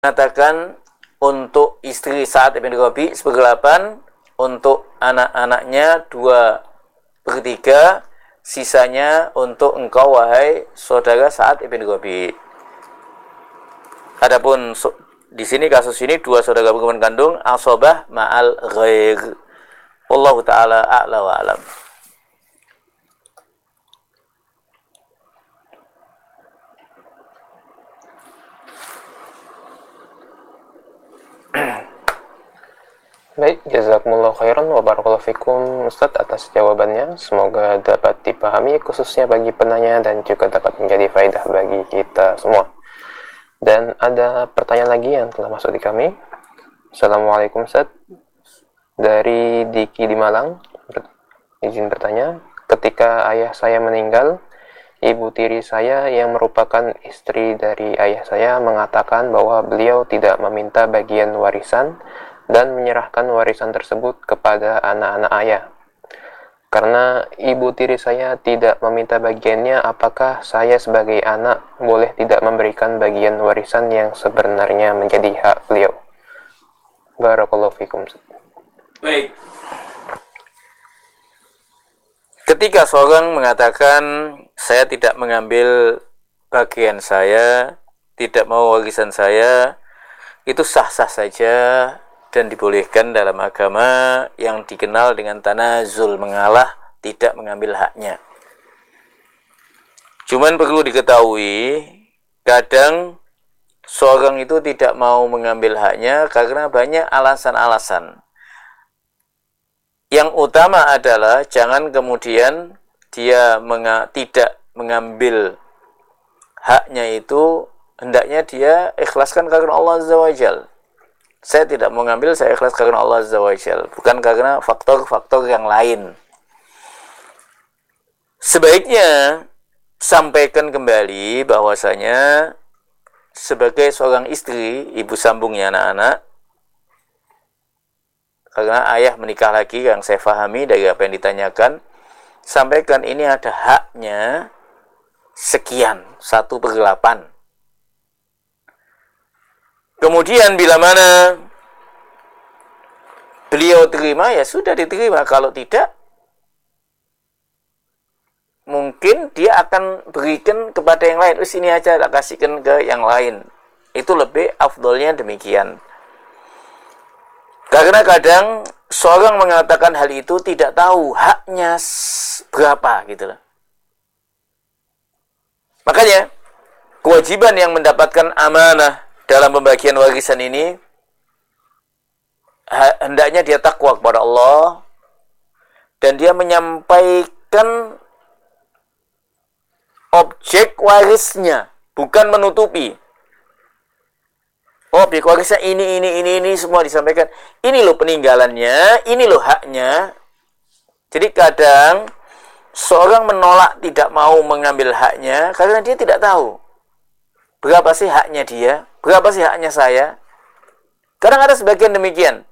mengatakan untuk istri Sa'ad bin Rabi' 1/8, untuk anak-anaknya 2/3, sisanya untuk engkau wahai saudara Sa'ad bin Rabi'. Adapun di sini kasus ini 2 saudara berhubungan kandung, asobah ma'al ghair. Wallahu ta'ala a'la wa alam. Baik, jazakumullah khairan wa barakallahu fikum Ustadz atas jawabannya. Semoga dapat dipahami khususnya bagi penanya dan juga dapat menjadi faedah bagi kita semua. Dan ada pertanyaan lagi yang telah masuk di kami. Assalamualaikum Ustadz. Dari Diki di Malang, izin bertanya, ketika ayah saya meninggal, ibu tiri saya yang merupakan istri dari ayah saya mengatakan bahwa beliau tidak meminta bagian warisan dan menyerahkan warisan tersebut kepada anak-anak ayah. Karena ibu tiri saya tidak meminta bagiannya, apakah saya sebagai anak boleh tidak memberikan bagian warisan yang sebenarnya menjadi hak beliau? Barakallahu fikum. Baik. Ketika seorang mengatakan saya tidak mengambil bagian saya, tidak mau warisan saya, itu sah-sah saja dan dibolehkan dalam agama yang dikenal dengan tanazul, mengalah, tidak mengambil haknya. Cuman perlu diketahui, kadang seorang itu tidak mau mengambil haknya karena banyak alasan-alasan. Yang utama adalah jangan kemudian dia tidak mengambil haknya itu, hendaknya dia ikhlaskan karena Allah Azza wa Jalla. Saya tidak mau ngambil, saya ikhlas karena Allah Azza wa Jalla, bukan karena faktor-faktor yang lain. Sebaiknya sampaikan kembali bahwasanya sebagai seorang istri, ibu sambungnya anak-anak, karena ayah menikah lagi yang saya fahami dari apa yang ditanyakan, sampaikan ini ada haknya sekian, 1/8. Kemudian bila mana beliau terima, ya sudah diterima. Kalau tidak, mungkin dia akan berikan kepada yang lain. Ini aja tak kasihkan ke yang lain. Itu lebih afdolnya demikian. Karena kadang seorang mengatakan hal itu tidak tahu haknya berapa gitu loh. Makanya kewajiban yang mendapatkan amanah dalam pembagian warisan ini, hendaknya dia takwa kepada Allah dan dia menyampaikan objek warisnya, bukan menutupi. Objek warisnya ini semua disampaikan. Ini loh peninggalannya, ini loh haknya. Jadi kadang seorang menolak, tidak mau mengambil haknya karena dia tidak tahu berapa sih haknya dia, berapa sih haknya saya. Kadang ada sebagian demikian.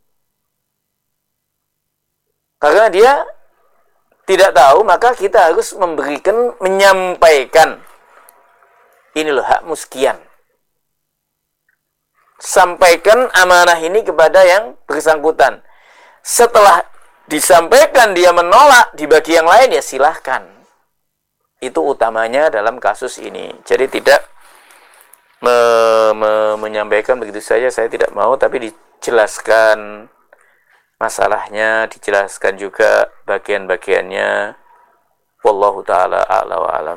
Karena dia tidak tahu, maka kita harus menyampaikan. Ini loh hakmu sekian. Sampaikan amanah ini kepada yang bersangkutan. Setelah disampaikan dia menolak, dibagi yang lain, ya silahkan. Itu utamanya dalam kasus ini. Jadi tidak menyampaikan begitu saja, saya tidak mau, tapi dijelaskan masalahnya, dijelaskan juga bagian-bagiannya. Wallahu ta'ala a'la wa alam.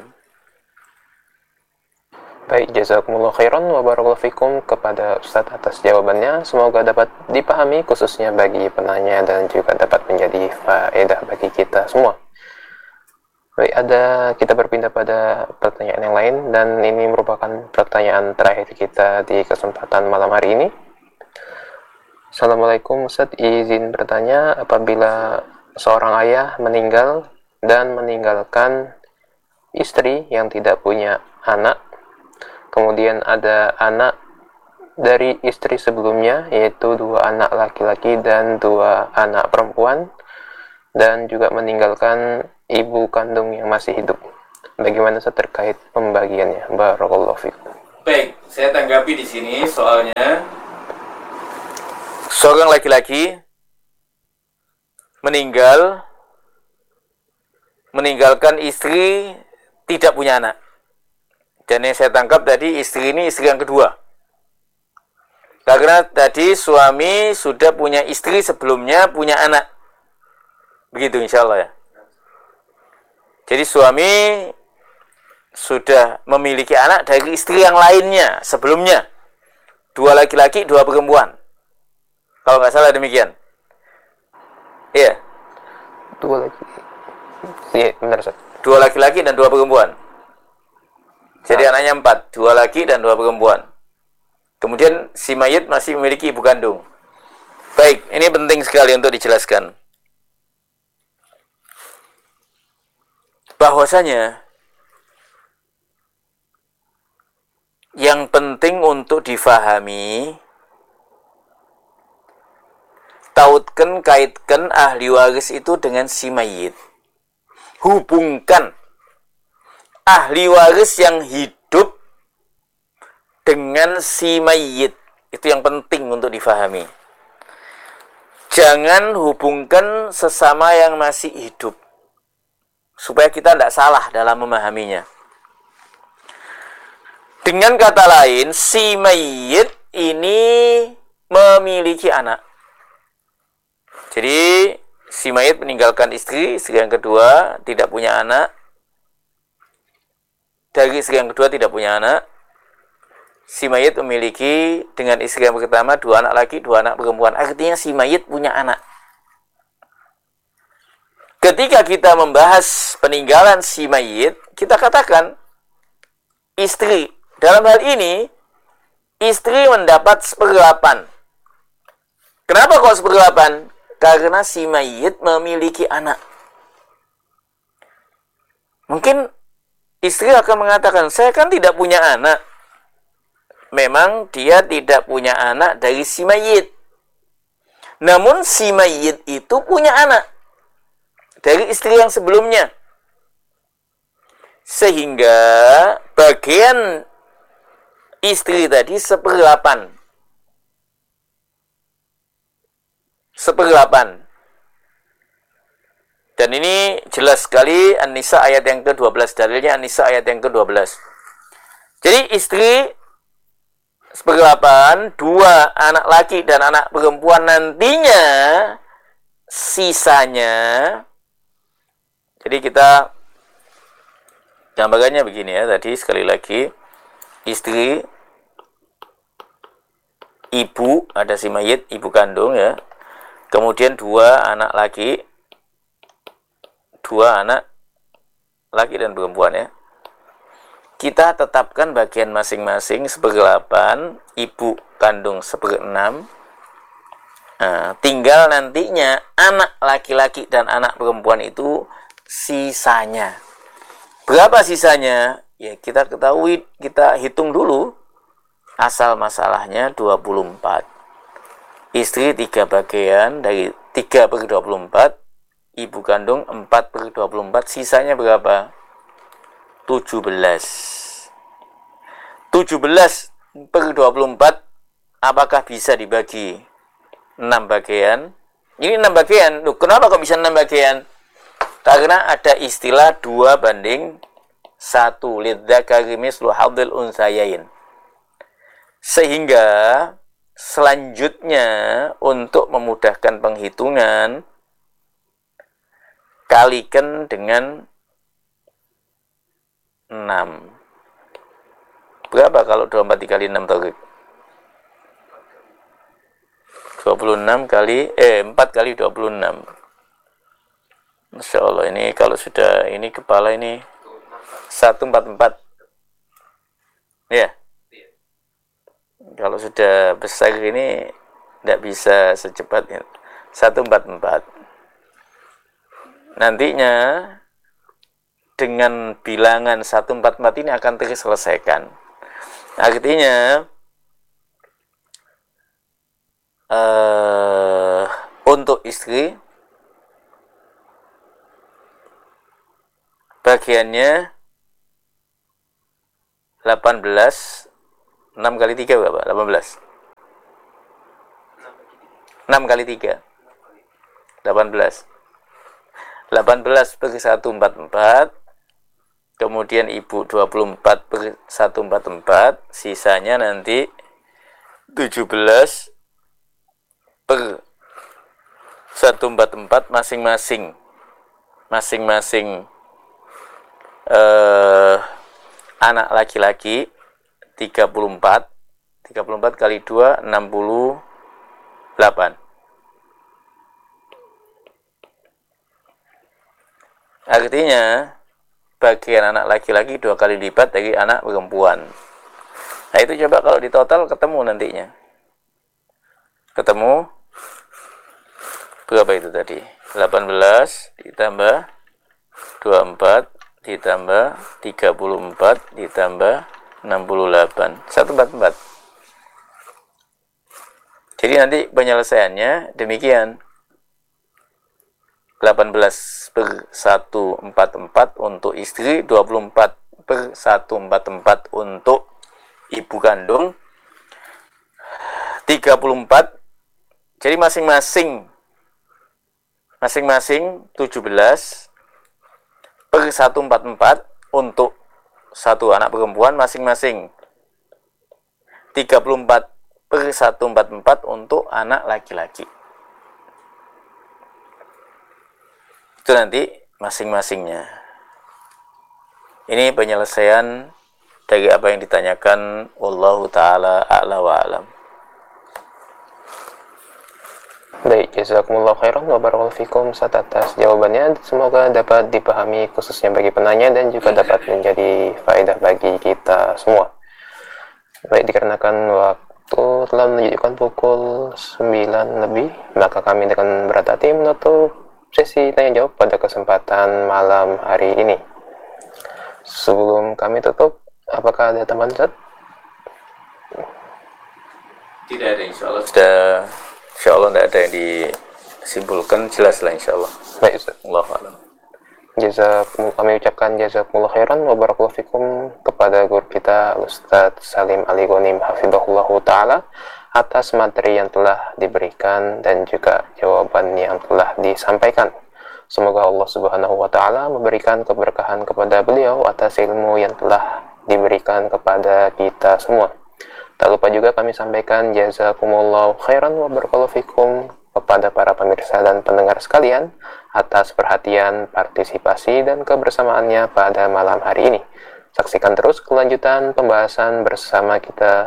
Baik, jazakumullah khairan wa barakallahu fikum kepada Ustadz atas jawabannya. Semoga dapat dipahami khususnya bagi penanya dan juga dapat menjadi faedah bagi kita semua. Baik, kita berpindah pada pertanyaan yang lain, dan ini merupakan pertanyaan terakhir kita di kesempatan malam hari ini. Assalamualaikum Ustadz, izin bertanya, apabila seorang ayah meninggal dan meninggalkan istri yang tidak punya anak, kemudian ada anak dari istri sebelumnya, yaitu 2 anak laki-laki dan 2 anak perempuan, dan juga meninggalkan ibu kandung yang masih hidup. Bagaimana terkait pembagiannya? Barakallahu fikum. Baik, saya tanggapi di sini soalnya seorang laki-laki meninggalkan istri tidak punya anak. Dan yang saya tangkap tadi istri ini istri yang kedua. Karena tadi suami sudah punya istri sebelumnya punya anak. Begitu insya Allah ya. Jadi suami sudah memiliki anak dari istri yang lainnya sebelumnya. 2 laki-laki, 2 perempuan. Kalau nggak salah demikian. Iya. 2 laki. Iya, benar Ustaz. 2 laki-laki dan 2 perempuan. Jadi anaknya 4, 2 laki dan 2 perempuan. Kemudian si mayit masih memiliki ibu kandung. Baik, ini penting sekali untuk dijelaskan. Bahwasanya yang penting untuk difahami, tautkan, kaitkan ahli waris itu dengan si mayit. Hubungkan ahli waris yang hidup dengan si mayit. Itu yang penting untuk difahami. Jangan hubungkan sesama yang masih hidup. Supaya kita tidak salah dalam memahaminya. Dengan kata lain, si mayit ini memiliki anak. Jadi, si mayit meninggalkan istri yang kedua, tidak punya anak. Dari istri yang kedua tidak punya anak. Si mayit memiliki dengan istri yang pertama 2 anak laki, 2 anak perempuan. Artinya si mayit punya anak. Ketika kita membahas peninggalan si mayit, kita katakan istri. Dalam hal ini, istri mendapat 1/8. Kenapa kok 1/8? Karena si mayit memiliki anak. Mungkin istri akan mengatakan, saya kan tidak punya anak. Memang dia tidak punya anak dari si mayit. Namun si mayit itu punya anak dari istri yang sebelumnya. Sehingga bagian istri tadi 1/8. 1/8. Dan ini jelas sekali An-Nisa ayat yang ke-12. Dalilnya An-Nisa ayat yang ke-12. Jadi istri 1/8, 2 anak laki dan anak perempuan nantinya sisanya. Jadi kita gambarannya begini ya. Tadi sekali lagi istri, ibu, ada si mayit, ibu kandung ya. Kemudian 2 anak laki, 2 anak laki dan perempuan ya. Kita tetapkan bagian masing-masing 1/8, ibu kandung 1/6. Nah, tinggal nantinya anak laki-laki dan anak perempuan itu sisanya. Berapa sisanya? Ya kita ketahui, kita hitung dulu. Asal masalahnya 24. Istri 3 bagian dari 3/24. Ibu kandung 4/24, sisanya berapa? 17. 17/24 apakah bisa dibagi 6 bagian? Ini 6 bagian. Loh, kenapa kok bisa 6 bagian? Karena ada istilah 2/1. Lidzakari mislu hadzil unsayain. Sehingga selanjutnya untuk memudahkan penghitungan, kalikan dengan 6. Berapa kalau 24 dikali 6 Taufik? 26 kali 4 kali 26. Masya Allah, ini kalau sudah ini kepala ini 144. Ya. Kalau sudah besar ini tidak bisa secepat 144. Nantinya dengan bilangan 144 ini akan terselesaikan. Artinya untuk istri bagiannya 18 6 kali 3 berapa? 18. 6 kali 3. 18. 18 per 144. Kemudian ibu 24 per 144. Sisanya nanti 17 per 144 masing-masing. Anak laki-laki 34 kali 2 68. Artinya bagian anak laki-laki 2 kali lipat dari anak perempuan. Nah itu coba kalau di total ketemu nantinya. Ketemu berapa itu tadi? 18 ditambah 24 ditambah 34 ditambah 68. 144. Jadi nanti penyelesaiannya demikian. 18 per 144 untuk istri, 24 per 144 untuk ibu kandung, 34. Jadi masing-masing 17 per 144 untuk satu anak perempuan, masing-masing 34 per 144 untuk anak laki-laki. Itu nanti masing-masingnya. Ini penyelesaian dari apa yang ditanyakan. Wallahu ta'ala a'la wa alam. Baik, jazakumullah khairan wa barakallahu fikum atas jawabannya. Semoga dapat dipahami khususnya bagi penanya dan juga dapat menjadi faedah bagi kita semua. Baik, dikarenakan waktu telah menunjukkan pukul 9 lebih, maka kami akan berat hati menutup sesi tanya jawab pada kesempatan malam hari ini. Sebelum kami tutup, apakah ada tambahan, Ustaz? Tidak ada, insyaallah tidak ada yang disimpulkan, jelas lah insyaallah. Baik, Ustaz. Allahu a'lam. Kami ucapkan jazakumullah khairan wa barakallahu fikum kepada guru kita Ustaz Salim Ali Ghanim hafizahullah taala atas materi yang telah diberikan dan juga jawaban yang telah disampaikan. Semoga Allah Subhanahu wa taala memberikan keberkahan kepada beliau atas ilmu yang telah diberikan kepada kita semua. Tak lupa juga kami sampaikan jazakumullah khairan wa barakallahu fikum kepada para pemirsa dan pendengar sekalian atas perhatian, partisipasi, dan kebersamaannya pada malam hari ini. Saksikan terus kelanjutan pembahasan bersama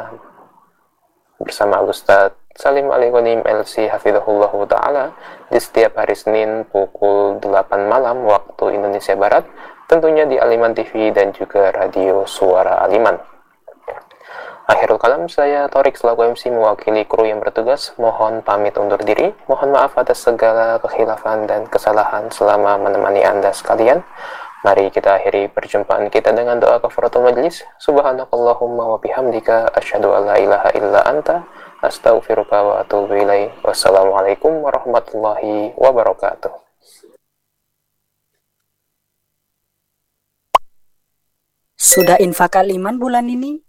Ustaz Salim Ali Ghanim LC hafizahullah ta'ala di setiap hari Senin pukul 8 malam waktu Indonesia Barat, tentunya di Aliman TV dan juga Radio Suara Aliman. Akhirul kalam, saya Torik selaku MC mewakili kru yang bertugas, mohon pamit undur diri. Mohon maaf atas segala kekhilafan dan kesalahan selama menemani Anda sekalian. Mari kita akhiri perjumpaan kita dengan doa kafaratul majlis. Subhanakallahumma wa bihamdika asyhadu an la ilaha illa anta astaghfiruka wa atubu ilaik. Wassalamualaikum warahmatullahi wabarakatuh. Sudah infak Aliman bulan ini?